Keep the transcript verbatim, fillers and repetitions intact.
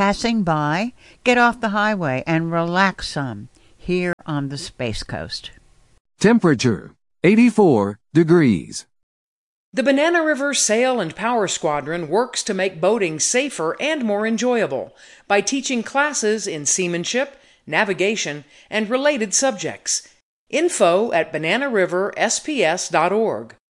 passing by, get off the highway and relax some here on the Space Coast. Temperature, eighty-four degrees. The Banana River Sail and Power Squadron works to make boating safer and more enjoyable by teaching classes in seamanship, navigation, and related subjects. Info at banana river s p s dot org.